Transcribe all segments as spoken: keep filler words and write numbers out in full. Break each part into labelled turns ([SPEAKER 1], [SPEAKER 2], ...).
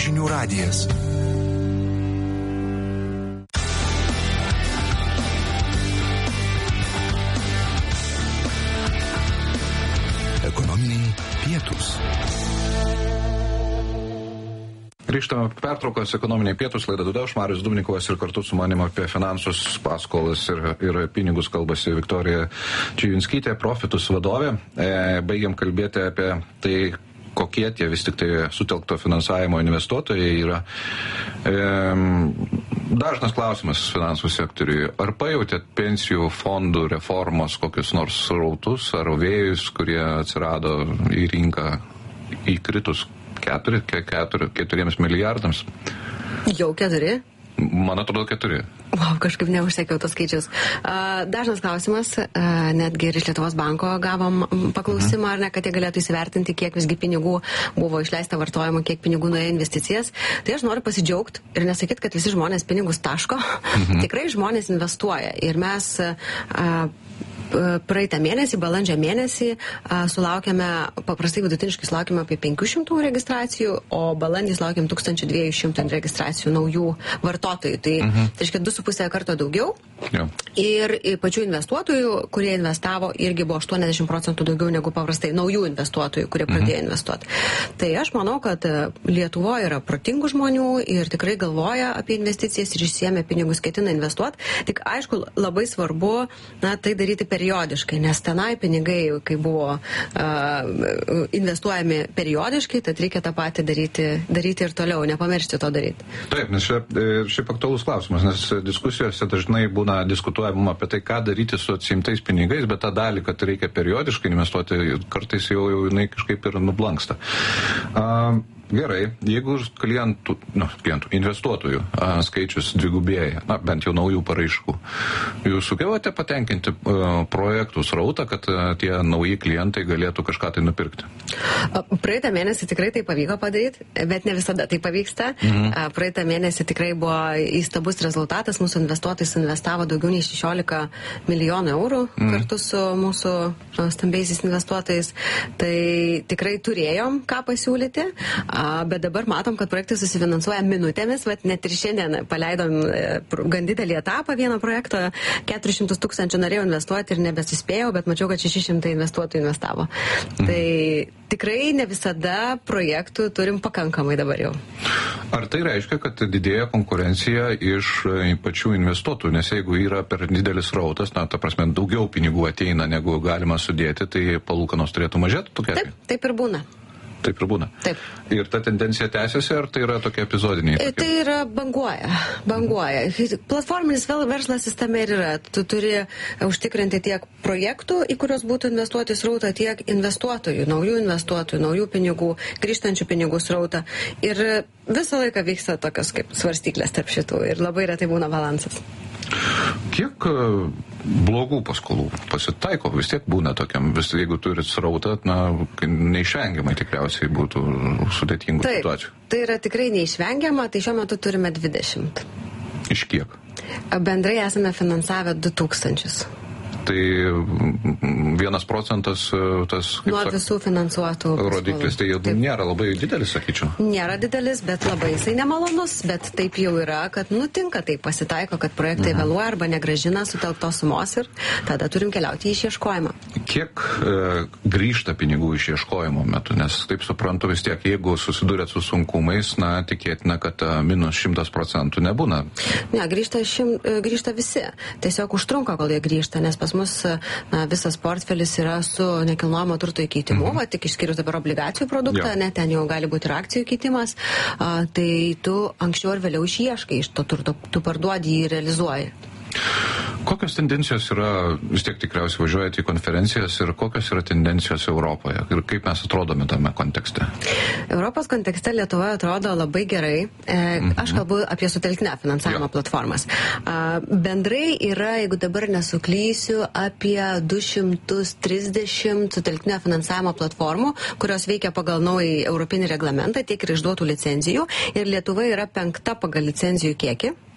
[SPEAKER 1] Žinių radijas. Ekonominiai pietūs.
[SPEAKER 2] Grįžtame pertraukos ekonominiai pietūs, laida Duda, aš Marius Dubnikovas ir kartu su manim apie finansus, paskolas ir, ir pinigus kalbasi Viktorija Čijunskytė, Profitus vadovė. E, baigiam kalbėti apie tai, kokie tie vis tik tai sutelkto finansavimo investuotojai yra. E, dažnas klausimas finansų sektoriui. Ar pajautėt pensijų fondų reformos kokius nors srautus ar vėjus, kurie atsirado į rinką įkritus Keturi, keturi, keturiems milijardams.
[SPEAKER 3] Jau keturi?
[SPEAKER 2] Man atrodo keturi.
[SPEAKER 3] Wow, kažkaip neužsekiau tos skaičius. Uh, dažnas klausimas, uh, netgi ir iš Lietuvos banko gavom paklausimą, mhm. ar ne, kad jie galėtų įsivertinti, kiek visgi pinigų buvo išleista vartojimo, kiek pinigų nuėjo investicijas. Tai aš noriu pasidžiaugti ir nesakyti, kad visi žmonės pinigus taško. Mhm. Tikrai žmonės investuoja. Ir mes uh, praeitą mėnesį, balandžio mėnesį, a, sulaukėme, paprastai vidutiniškai sulaukėme apie penkių šimtų registracijų, o balandį sulaukėme tūkstančio dviejų šimtų registracijų naujų vartotojų. Tai, mhm. tai reiškia du su pusė karto daugiau. Ja. Ir pačių investuotojų, kurie investavo, irgi buvo aštuoniasdešimt procentų daugiau negu paprastai naujų investuotojų, kurie pradėjo mhm. investuoti. Tai aš manau, kad Lietuvoje yra protingų žmonių ir tikrai galvoja apie investicijas ir išsiėmė pinigus, ketina investuoti. Tik aišku, labai svarbu na, tai daryti periodiškai, nes tenai pinigai, kai buvo uh, investuojami periodiškai, tad reikia tą patį daryti, daryti ir toliau, nepamiršti to daryti.
[SPEAKER 2] Taip, nes šiaip, šiaip aktualus klausimas, nes diskusijose dažnai būna diskutuojama apie tai, ką daryti su atsimtais pinigais, bet tą dalį, kad reikia periodiškai investuoti, kartais jau, jau jinai kažkaip ir nublanksta. Uh, Gerai, jeigu klientų, nu, klientų investuotojų a, skaičius dvigubėja, na, bent jau naujų paraiškų, jūs sugebate patenkinti a, projektų srautą, kad a, tie nauji klientai galėtų kažką tai nupirkti?
[SPEAKER 3] Praeitą mėnesį tikrai tai pavyko padaryti, bet ne visada tai pavyksta. Mhm. A, praeitą mėnesį tikrai buvo įstabus rezultatas, mūsų investuotojai investavo daugiau nei šešiolika milijonų eurų mhm. kartu su mūsų stambiaisiais investuotojais. Tai tikrai turėjom ką pasiūlyti. Bet dabar matom, kad projektai susifinansuoja minutėmis, bet net ir šiandien paleidom gan didelį etapą vieno projekto, keturis šimtus tūkstančių norėjau investuoti ir nebesuspėjau, bet mačiau, kad šeši šimtai investuotojų investavo. Mm. Tai tikrai ne visada projektų turim pakankamai dabar jau.
[SPEAKER 2] Ar tai reiškia, kad didėja konkurencija iš pačių investuotojų, nes jeigu yra per didelis rautas, na, ta prasme, daugiau pinigų ateina, negu galima sudėti, tai palūkanos turėtų mažėti? Tokia?
[SPEAKER 3] Taip, taip ir būna.
[SPEAKER 2] Taip ir būna.
[SPEAKER 3] Taip.
[SPEAKER 2] Ir ta tendencija tęsiasi, ar tai yra tokie epizodiniai? Tokie?
[SPEAKER 3] Tai yra banguoja, banguoja. Platforminis verslas sistema ir yra. Tu turi užtikrinti tiek projektų, į kurios būtų investuoti srautą, tiek investuotojų, naujų investuotojų, naujų pinigų, grįžtančių pinigų srautą. Ir visą laiką vyksta tokios kaip svarstyklės tarp šitų ir labai retai būna balansas.
[SPEAKER 2] Kiek blogų paskolų pasitaiko, vis tiek būna tokiam, vis, jeigu turit srautą, na, neišvengiamai tikriausiai būtų sudėtingų
[SPEAKER 3] Taip,
[SPEAKER 2] situacijų.
[SPEAKER 3] Tai yra tikrai neišvengiama, tai šiuo metu turime dvidešimt.
[SPEAKER 2] Iš kiek?
[SPEAKER 3] Bendrai esame finansavę du tūkstančius.
[SPEAKER 2] Tai vienas procentas tas...
[SPEAKER 3] Nuo sak, visų finansuotų
[SPEAKER 2] rodiklis, tai jau nėra labai didelis, sakyčiau.
[SPEAKER 3] Nėra didelis, bet labai jisai nemalonus, bet taip jau yra, kad nutinka, tai pasitaiko, kad projektai mhm. vėluoja arba negražina sutelktos sumos ir tada turim keliauti į išieškojimą.
[SPEAKER 2] Kiek e, grįžta pinigų išieškojimo metu, nes taip suprantu vis tiek, jeigu susidurėt su sunkumais, na, tikėtina, kad minus šimtas procentų nebūna.
[SPEAKER 3] Ne, grįžta, šim, grįžta visi. Tiesiog užtrunka, kol jie grįžta, nes pas mus na, visas portfelis yra su nekilnojamo turto įkeitimu, mm-hmm. va, tik išskyrus dabar obligacijų produktą, ja. ne, ten jau gali būti ir akcijų keitimas, a, tai tu anksčiau ar vėliau išieškai iš to turto, tu parduodi jį ir realizuoji.
[SPEAKER 2] Kokios tendencijos yra, vis tiek tikriausiai važiuojate į konferencijas ir kokios yra tendencijos Europoje ir kaip mes atrodome tame kontekste?
[SPEAKER 3] Europos kontekste Lietuvoje atrodo labai gerai. E, mm-hmm. Aš kalbu apie sutelktinę finansavimo ja. platformas. A, bendrai yra, jeigu dabar nesuklysiu, apie du šimtus trisdešimt sutelktinio finansavimo platformų, kurios veikia pagal naują europinį reglamentą, tiek ir išduotų licenzijų. Ir Lietuva yra penkta pagal licenzijų kiekį.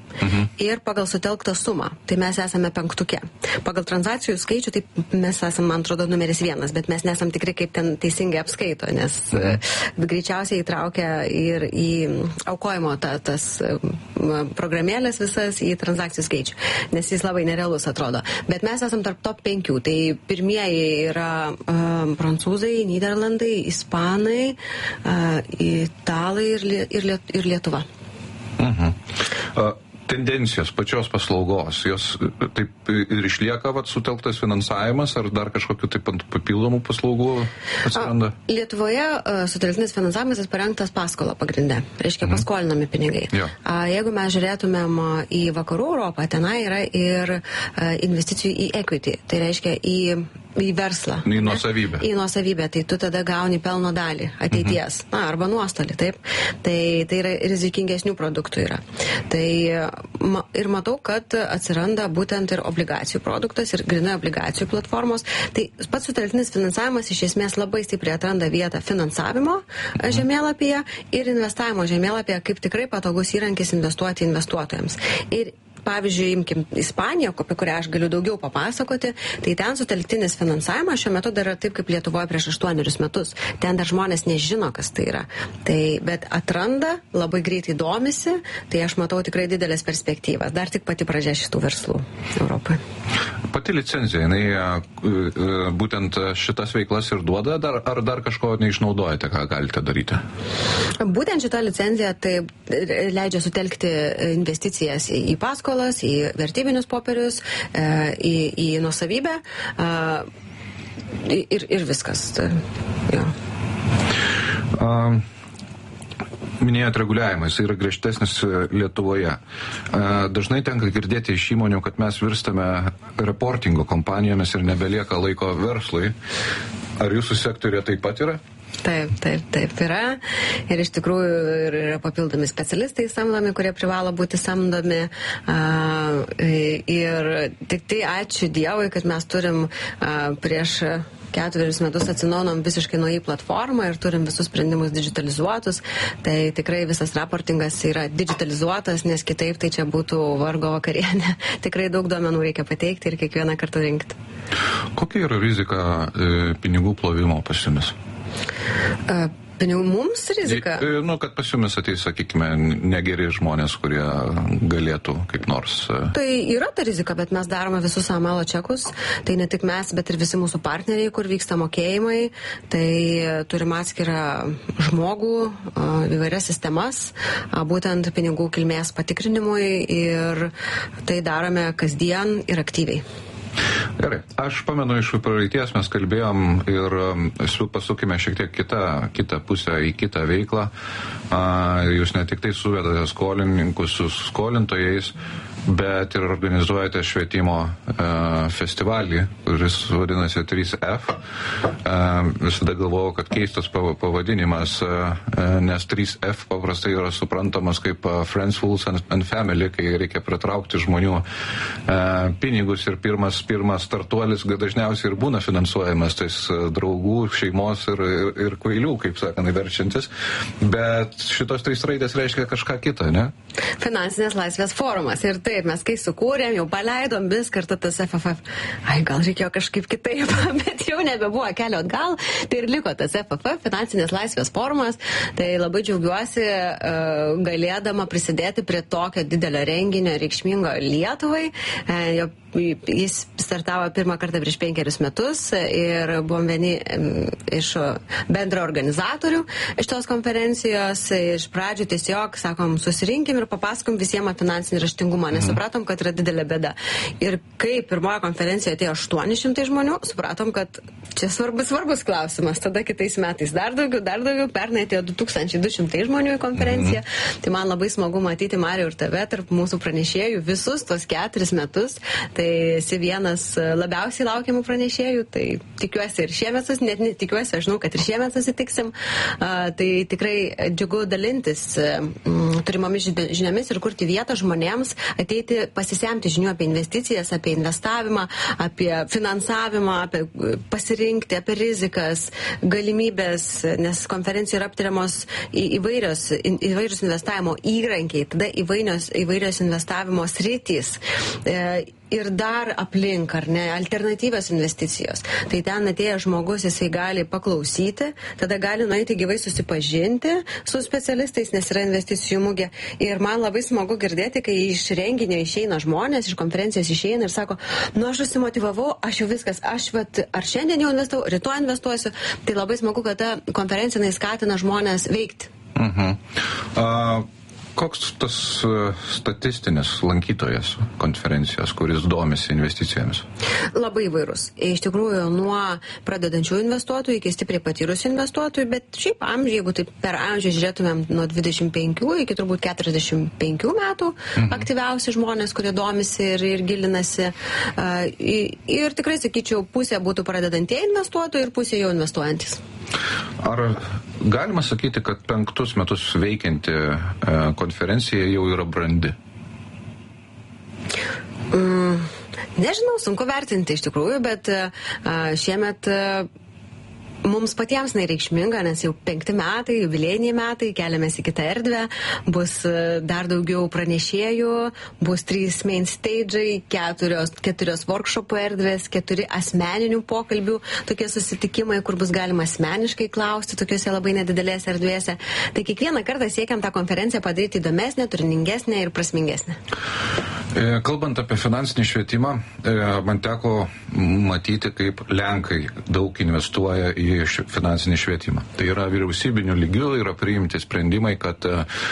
[SPEAKER 3] mhm. ir pagal sutelktą sumą, tai mes esame penktuke. Pagal transakcijų skaičių, tai mes esame, man atrodo, numeris vienas, bet mes nesam tikri, kaip ten teisingai apskaito, nes mhm. greičiausiai įtraukia ir į aukojimo ta, tas programėlės visas į transakcijų skaičių, nes jis labai nerealus atrodo. Bet mes esam tarp top penkių, tai pirmieji yra um, prancūzai, Nyderlandai, ispanai, uh, italai ir, ir, ir Lietuva.
[SPEAKER 2] Mhm. Uh. Tendencijos pačios paslaugos, jos taip ir išlieka vat, sutelktas finansavimas, ar dar kažkokiu taip papildomų paslaugų atsiranda?
[SPEAKER 3] Lietuvoje uh, sutelktinis finansavimas parengtas paskola pagrinde, reiškia mhm. paskolinami pinigai.
[SPEAKER 2] Ja.
[SPEAKER 3] Uh, jeigu mes žiūrėtumėm į vakarų Europą, tenai yra ir uh, investicijų į equity, tai reiškia į į verslą.
[SPEAKER 2] Į nuosavybę.
[SPEAKER 3] Į nuosavybę, tai tu tada gauni pelno dalį ateities, mhm. na, arba nuostolį, taip. Tai, tai yra rizikingesnių produktų yra. Tai ma, ir matau, kad atsiranda būtent ir obligacijų produktas, ir grynai obligacijų platformos. Tai pats sutelktinis finansavimas iš esmės labai stipriai atranda vietą finansavimo mhm. žemėlapyje ir investavimo žemėlapyje, kaip tikrai patogus įrankis investuoti investuotojams. Ir pavyzdžiui, imkim Ispaniją, apie kurią aš galiu daugiau papasakoti, tai ten sutelktinis finansavimas šiuo metu dar yra taip, kaip Lietuvoje prieš aštuonerius metus. Ten dar žmonės nežino, kas tai yra. Tai, bet atranda, labai greitai domisi, tai aš matau tikrai didelės perspektyvas. Dar tik pati pradžia šitų verslų Europoje.
[SPEAKER 2] Pati licenzija, jinai būtent šitas veiklas ir duoda, dar, ar dar kažko neišnaudojate, ką galite daryti?
[SPEAKER 3] Būtent šita licenzija tai leidžia sutelkti investicijas į paskolas, į vertybinius popierius, į, į nuosavybę ir, ir viskas. Ja.
[SPEAKER 2] Um. Minėjot reguliavimą, jis yra griežtesnis Lietuvoje. Dažnai tenka girdėti iš įmonių, kad mes virstame reportingo kompanijomis ir nebelieka laiko verslui. Ar jūsų sektorija taip pat yra?
[SPEAKER 3] Taip, taip, taip yra. Ir iš tikrųjų yra papildomi specialistai samdomi, kurie privalo būti samdomi. Ir tik tai ačiū Dievui, kad mes turim prieš ketverius metus atsinaujinom visiškai naują platformą ir turim visus sprendimus digitalizuotus. Tai tikrai visas raportingas yra digitalizuotas, nes kitaip tai čia būtų vargo vakarienė. Tikrai daug duomenų reikia pateikti ir kiekvieną kartą rinkti.
[SPEAKER 2] Kokia yra rizika e, pinigų plovimo pas jumis?
[SPEAKER 3] Uh, Pinigų mums rizika?
[SPEAKER 2] Nu, kad pas jumis ateis, sakykime, negeri žmonės, kurie galėtų kaip nors.
[SPEAKER 3] Tai yra ta rizika, bet mes darome visus amalo čekus. Tai ne tik mes, bet ir visi mūsų partneriai, kur vyksta mokėjimai. Tai turim atskirą žmogų, įvairias sistemas, būtent pinigų kilmės patikrinimui ir tai darome kasdien ir aktyviai.
[SPEAKER 2] Gerai, aš pamenu iš praeities mes kalbėjom ir pasukime šiek tiek kitą, kitą pusę į kitą veiklą. Jūs ne tik tai suvedate skolininkus su skolintojais, bet ir organizuojate švietimo festivalį, kuris vadinasi trys F. Visada galvojau, kad keistas pavadinimas, nes trys F paprastai yra suprantamas kaip Friends, Fools and Family, kai reikia pritraukti žmonių pinigus ir pirmas, pirmas startuolis dažniausiai ir būna finansuojamas tais draugų, šeimos ir, ir, ir kvailių, kaip sakant, verčiantis. Bet šitos trys raidės reiškia kažką kitą, ne?
[SPEAKER 3] Finansinės laisvės forumas. Ir taip, mes kai sukūrėm, jau paleidom vis kartą tas F F F. Ai, gal reikėjo kažkaip kitaip, bet jau nebebuvo kelio atgal. Tai ir liko tas F F F, Finansinės laisvės forumas. Tai labai džiaugiuosi uh, galėdama prisidėti prie tokio didelio renginio reikšmingo Lietuvai. Uh, jis startavo pirmą kartą prieš penkerius metus ir buvom vieni um, iš bendro organizatorių iš tos konferencijos. Iš pradžių tiesiog, sakom, susirinkim ir papasakom visiems apie finansinį raštingumą, nes supratom, kad yra didelė bėda. Ir kai pirmoje konferencijoje atėjo aštuoni šimtai žmonių, supratom, kad čia svarbus, svarbus klausimas. Tada kitais metais dar daugiau, dar daugiau, pernai atėjo du tūkstančiai du šimtai žmonių į konferenciją. Mhm. Tai man labai smagu matyti, Mariau, ir tave tarp mūsų pranešėjų visus tos keturis metus. tai esi vienas labiausiai laukiamų pranešėjų, tai tikiuosi ir šiemet, net ne tikiuosi, aš žinau, kad ir šiemet susitiksim, tai tikrai džiugu dalintis turimomis žiniomis ir kurti vietą žmonėms, ateiti pasisemti žinių apie investicijas, apie investavimą, apie finansavimą, apie pasirinkti, apie rizikas, galimybės, nes konferencija yra aptariamos įvairios, įvairios investavimo įrankiai, tada įvairios, įvairios investavimo sritys e, ir dar aplink, ar ne, alternatyvios investicijos. Tai ten atėjęs žmogus, jisai gali paklausyti, tada gali nueiti gyvai susipažinti su specialistais, nes yra investicijų mugė. Ir man labai smagu girdėti, kai iš renginio išeina žmonės, iš konferencijos išeina ir sako, nu aš susimotyvavau, aš jau viskas, aš vat, ar šiandien jau investau, rytoj investuosiu. Tai labai smagu, kad ta konferencija skatina žmonės veikti.
[SPEAKER 2] Uh-huh. Uh... Koks tas statistinis lankytojas konferencijos, kuris domisi investicijomis?
[SPEAKER 3] Labai įvairus. Iš tikrųjų, nuo pradedančių investuotojų iki stipriai patyrusių investuotojų, bet šiaip amžiai, jeigu taip per amžių žiūrėtumėm nuo dvidešimt penkių iki turbūt keturiasdešimt penkių metų, mhm. aktyviausi žmonės, kurie domisi ir, ir gilinasi. Ir tikrai, sakyčiau, pusė būtų pradedantieji investuotojai ir pusė jau investuojantis.
[SPEAKER 2] Ar galima sakyti, kad penktus metus veikianti konferencija jau yra brandi?
[SPEAKER 3] Mm, nežinau, sunku vertinti iš tikrųjų, bet šiemet mums patiems nereikšminga, nes jau penkti metai, jubiliejiniai metai, keliamės į kitą erdvę, bus dar daugiau pranešėjų, bus trys main stage'ai, keturios, keturios workshopų erdvės, keturi asmeninių pokalbių, tokie susitikimai, kur bus galima asmeniškai klausti, tokiuose labai nedidelėse erdvėse. Tai kiekvieną kartą siekiam tą konferenciją padaryti įdomesnę, turiningesnę ir prasmingesnę.
[SPEAKER 2] Kalbant apie finansinį švietimą, man teko matyti, kaip Lenkai daug investuoja į finansinį švietimą. Tai yra vyriausybinių lygių, yra priimti sprendimai, kad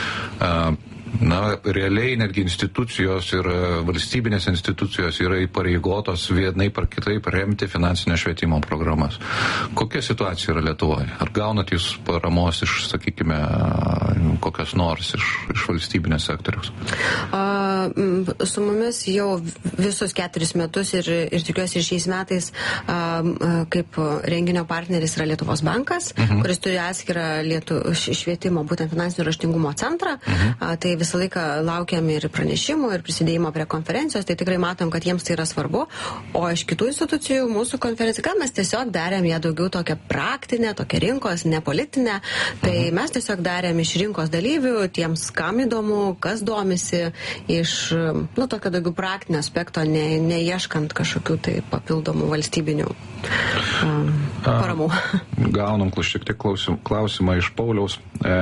[SPEAKER 2] na, realiai netgi institucijos ir valstybinės institucijos yra įpareigotos vienaip ar kitaip remti finansinio švietimo programas. Kokia situacija yra Lietuvoje? Ar gaunat jūs paramos iš, sakykime, kokios nors iš, iš valstybinės sektoriaus?
[SPEAKER 3] A, su mumis jau visus keturis metus ir, ir tikiuosi ir šiais metais a, kaip renginio partneris yra Lietuvos bankas, uh-huh. kuris turi atskirą lietu, švietimo, būtent finansinio raštingumo centrą. Uh-huh. A, tai visą laiką laukiam ir pranešimų, ir prisidėjimo prie konferencijos, tai tikrai matom, kad jiems tai yra svarbu. O iš kitų institucijų mūsų konferencija, kad mes tiesiog darėm ją daugiau tokią praktinę, tokią rinkos, ne politinę, tai uh-huh. mes tiesiog darėm iš rinkos dalyvių, tiems, kam įdomu, kas domisi, iš, nu, tokio daugiau praktinio aspekto, ne, neieškant kažkokių tai papildomų valstybinių um, paramų.
[SPEAKER 2] Gaunam šiek tiek klausim, klausimą iš Pauliaus. E,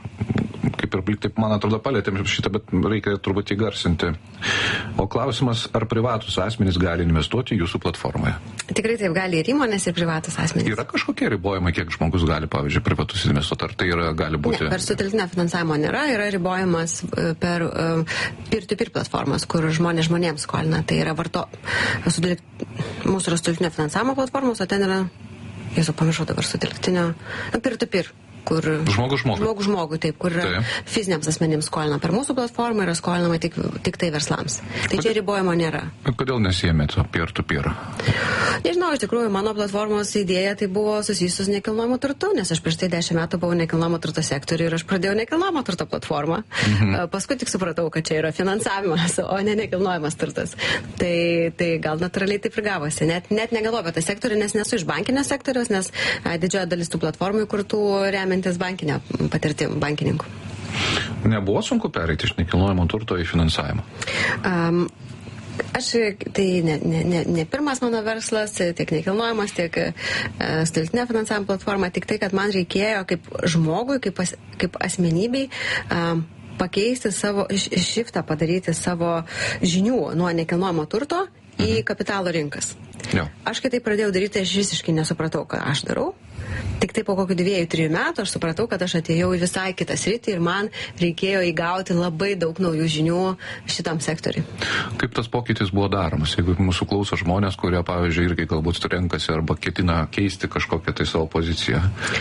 [SPEAKER 2] kaip ir taip, man atrodo, palėtėm šitą, bet reikia turbūt įgarsinti. O klausimas, ar privatus asmenys gali investuoti jūsų platformoje?
[SPEAKER 3] Tikrai taip gali ir įmonės, ir privatus asmenys.
[SPEAKER 2] Yra kažkokie ribojimai, kiek žmogus gali, pavyzdžiui, privatus investuoti? Ar tai yra, gali būti?
[SPEAKER 3] Ne, per sutelktinio finansavimo nėra, yra ribojimas per uh, peer-to-peer platformas, kur žmonės žmonėms skolina. Tai yra varto, sutelk, mūsų yra sutelktinio finansavimo platformos, o ten yra, jėzu, pamiršau dabar sutelktinio, peer-to-peer. Kur
[SPEAKER 2] žmogus žmogui.
[SPEAKER 3] Žmogus žmogui, taip, kur yra taip. Fiziniams asmenims skolina. Per mūsų platformą yra skolinama tik, tik tai verslams. Tai kodėl, čia ribojimo nėra.
[SPEAKER 2] Kodėl nesijėmėt peer-to-peer?
[SPEAKER 3] Nežinau, iš tikrųjų, mano platformos idėja tai buvo susijusi su nekilnojamo turtu, nes aš prieš tai dešimt metų buvau nekilnojamo turto sektoriuje ir aš pradėjau nekilnojamo turto platformą. Mhm. Paskui tik supratau, kad čia yra finansavimas, o ne nekilnojamas turtas. Tai, tai gal natūraliai taip ir gavosi. Net, net negalvoju apie tą sektorių, nes nesu iš bankinio sektoriaus, nes a, didžioji dalis tų platformų, kur tų remia bankinę patirtim bankininkų.
[SPEAKER 2] Nebuvo sunku pereiti iš nekilnojamo turto į finansavimą?
[SPEAKER 3] Um, aš, tai ne, ne, ne, ne pirmas mano verslas, tiek nekilnojamas, tiek uh, sutelktinė finansavimo platforma, tik tai, kad man reikėjo kaip žmogui, kaip, as, kaip asmenybei um, pakeisti savo, shiftą padaryti savo žinių nuo nekilnojamo turto į kapitalo rinkas.
[SPEAKER 2] Jo.
[SPEAKER 3] Aš kai tai pradėjau daryti, aš visiškai nesupratau, ką aš darau. Tik tai po kokių dviejų, trijų metų aš supratau, kad aš atėjau į visai kitą sritį ir man reikėjo įgauti labai daug naujų žinių šitam sektoriui.
[SPEAKER 2] Kaip tas pokytis buvo daromas? Jeigu mūsų klauso žmonės, kurie, pavyzdžiui, irgi galbūt renkasi arba ketina keisti kažkokią tai savo poziciją.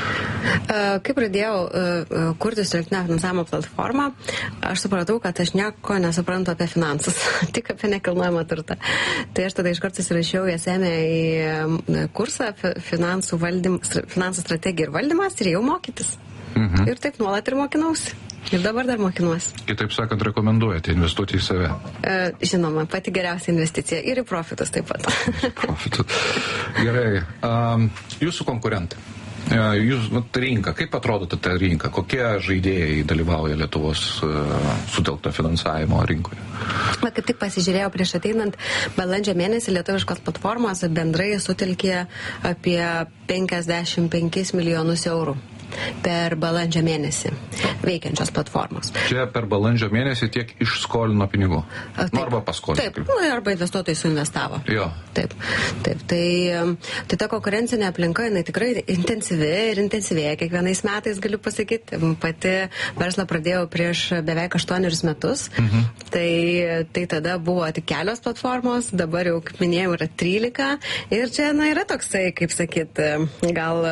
[SPEAKER 3] Kai pradėjau kurti sutelktinę finansavimo platformą, aš supratau, kad aš nieko nesuprantu apie finansus, tik apie nekilnojamą turtą. Tai aš tada iškart susirašiau į S M į kursą finansų valdymas, finansų strategija ir valdymas ir jau mokytis. Mhm. Ir taip nuolat ir mokinausi. Ir dabar dar mokinuosi.
[SPEAKER 2] Kitaip sakant, rekomenduojate investuoti į save?
[SPEAKER 3] E, žinoma, pati geriausia investicija ir į profitus taip pat.
[SPEAKER 2] Profitus. Gerai. Um, jūsų konkurentai. Jūs, nu, rinka, kaip atrodo ta rinka? Kokie žaidėjai dalyvauja Lietuvos uh, sutelkto finansavimo rinkoje?
[SPEAKER 3] Va, kaip tik pasižiūrėjau prieš ateinant balandžio mėnesį lietuviškos platformos bendrai sutelkė apie penkiasdešimt penkis milijonus eurų per balandžio mėnesį veikiančios platformos.
[SPEAKER 2] Čia per balandžio mėnesį tiek išskolino pinigų?
[SPEAKER 3] Taip,
[SPEAKER 2] nu, arba paskolino.
[SPEAKER 3] Taip, nu, arba investuotojai suinvestavo.
[SPEAKER 2] Jo.
[SPEAKER 3] Taip, taip. Tai, tai ta konkurencinė aplinka, jinai tikrai intensyvi ir intensyvėja kiekvienais metais, galiu pasakyti. Pati verslą pradėjau prieš beveik aštuonerius metus. Mhm. Tai, tai tada buvo tik kelios platformos, dabar jau, kaip minėjau, yra trylika. Ir čia, na, yra toksai, kaip sakyt, gal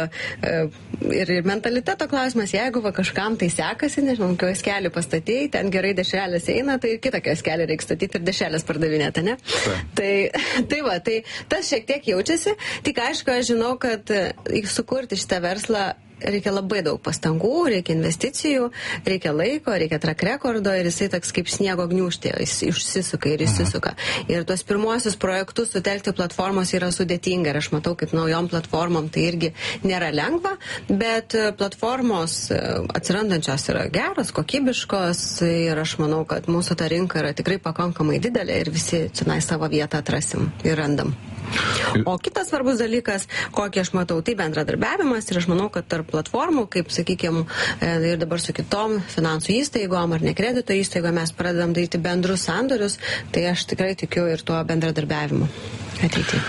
[SPEAKER 3] ir, ir mentaliteto klausimas, jeigu va kažkam tai sekasi, nežinau, kioskelį pastatėjai, ten gerai dešrelės eina, tai kitą kioskelį reikia statyti ir dešrelės pardavinėti, ne? Tai, tai va, tai tas šiek tiek jaučiasi, tik aišku, aš žinau, kad sukurti šitą verslą reikia labai daug pastangų, reikia investicijų, reikia laiko, reikia track rekordo ir jisai toks kaip sniego gniūžtė, jis išsisuka ir išsisuka. Ir tuos pirmuosius projektus sutelkti platformos yra sudėtinga ir aš matau, kaip naujom platformom tai irgi nėra lengva, bet platformos atsirandančios yra geros, kokybiškos ir aš manau, kad mūsų ta rinka yra tikrai pakankamai didelė ir visi čia savo vietą atrasim ir randam. O kitas svarbus dalykas, kokį aš matau, tai bendradarbiavimas ir aš manau, kad tarp platformų, kaip sakykime, ir dabar su kitom finansų įstaigom ar ne kredito įstaigom mes pradedam daryti bendrus sandorius, tai aš tikrai tikiu ir tuo bendradarbiavimu ateityje.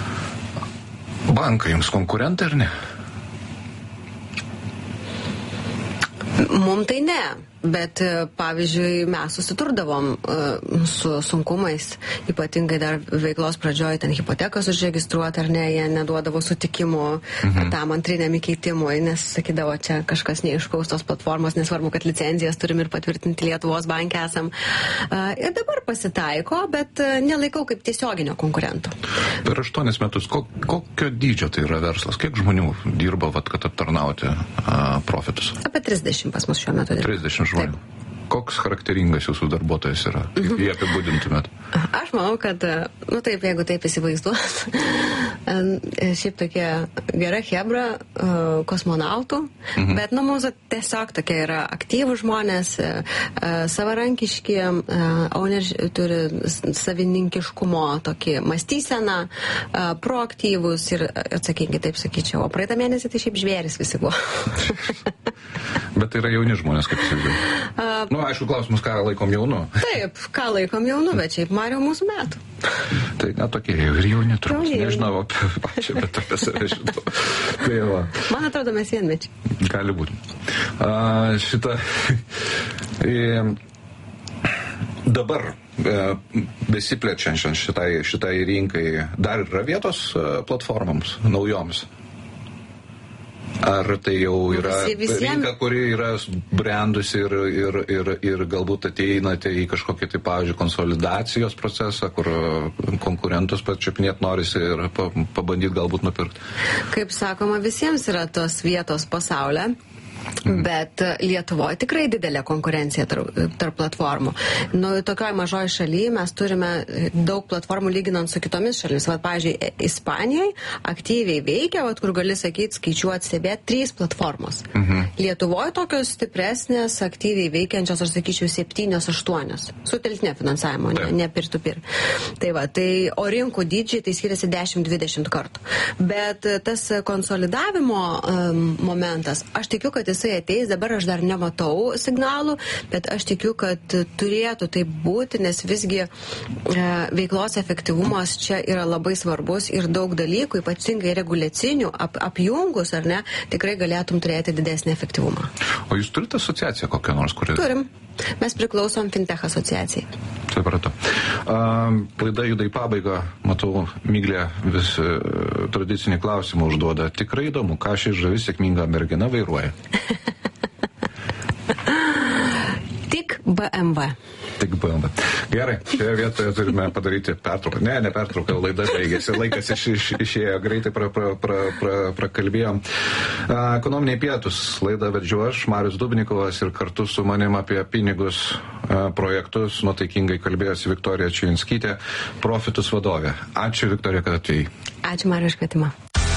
[SPEAKER 2] Bankai jums konkurentai ar ne?
[SPEAKER 3] Mum tai ne. Bet, pavyzdžiui, mes susiturdavom uh, su sunkumais, ypatingai dar veiklos pradžioj, ten hipotekas užregistruoti ar ne, jie neduodavo sutikimų mhm. tam antriniam įkeitimui, nes sakydavo, čia kažkas neiškaus tos platformos, nesvarbu, kad licenzijas turim ir patvirtinti Lietuvos banke esam. Uh, ir dabar pasitaiko, bet uh, nelaikau kaip tiesioginio konkurento.
[SPEAKER 2] Per aštuonis metus, ko, kokio dydžio tai yra verslas? Kiek žmonių dirba, vat, kad aptarnauti uh, profitus?
[SPEAKER 3] Apie trisdešimt pas mus šiuo metu dirba.
[SPEAKER 2] trisdešimt žmonių. Taip. Koks charakteringas jūsų darbuotojas yra? Kaip jį apibūdintumėt?
[SPEAKER 3] Aš manau, kad, nu taip, jeigu taip įsivaizduos, šiaip tokia gera chebra kosmonautų, mhm. bet nu mūsų tiesiog tokie yra aktyvų žmonės, savarankiški, turi savininkiškumo tokį mąstyseną, proaktyvus ir atsakingi, taip sakyčiau. O praeitą mėnesį tai šiaip žvėris visi buvo.
[SPEAKER 2] Bet tai yra jauni žmonės, kaip įsivaizduoju. Nu, aišku, klausimus, ką laikom jaunu.
[SPEAKER 3] Taip, ką laikom jaunu, bet šiaip Mario mūsų metų.
[SPEAKER 2] Tai na, tokie jau ir jauni turbūt. Nežinau apie pačią, bet apie save žinau. Tai va.
[SPEAKER 3] Man atrodo, mes vienmečiai.
[SPEAKER 2] Gali būti. A, šitą... E, dabar e, besiplečiančiant šitai, šitai rinkai dar yra vietos platformoms, naujoms? Ar tai jau yra Visi, rinka, kuri yra brendusi ir, ir, ir, ir galbūt ateinate į kažkokį, tai, pavyzdžiui, konsolidacijos procesą, kur konkurentus pačiupinėt norisi ir pabandyti galbūt nupirkti?
[SPEAKER 3] Kaip sakoma, visiems yra tos vietos pasaulyje. Bet Lietuvoje tikrai didelė konkurencija tarp, tarp platformų. Nu, tokioj mažoj šalyje mes turime daug platformų lyginant su kitomis šalimis. Vat, pavyzdžiui, Ispanijai aktyviai veikia, vat, kur gali sakyti, skaičiuoti, stebėti, trys platformos. Mhm. Lietuvoje tokios stipresnės, aktyviai veikiančios, aš sakyčiau, septynios, aštuonios. Su telktinio finansavimo, ne, ne peer-to-peer. Tai va, tai, o rinkų dydžiai tai skiriasi dešimt dvidešimt kartų. Bet tas konsolidavimo um, momentas, aš tikiu, kad jisai ateis, dabar aš dar nematau signalų, bet aš tikiu, kad turėtų taip būti, nes visgi e, veiklos efektyvumas čia yra labai svarbus ir daug dalykų, ypatingai reguliacinių, ap, apjungus, ar ne, tikrai galėtum turėti didesnį efektyvumą.
[SPEAKER 2] O jūs turite asociaciją kokią nors, kuri...
[SPEAKER 3] Turim. Mes priklausom Fintech asociacijai.
[SPEAKER 2] Supratau. Uh, laida juda į pabaigą. Matau, Miglė vis uh, tradicinį klausimą užduoda. Tikrai įdomu, ką ši žavi sėkminga mergina vairuoja?
[SPEAKER 3] Tik B M W.
[SPEAKER 2] Tik B M W. Gerai, šioje vietoje turime padaryti pertrauką. Ne, ne pertrauką, laida baigėsi. Laikas iš, iš, išėjo, greitai pra, pra, pra, pra, prakalbėjom. Uh, ekonominiai pietus. Laidą vedžiu aš, Marius Dubnikovas, ir kartu su manim apie pinigus uh, projektus nuotaikingai kalbėjosi Viktorija Čijunskytė, Profitus vadovė. Ačiū, Viktorija, kad atėjai.
[SPEAKER 3] Ačiū, Marius, už kvietimą.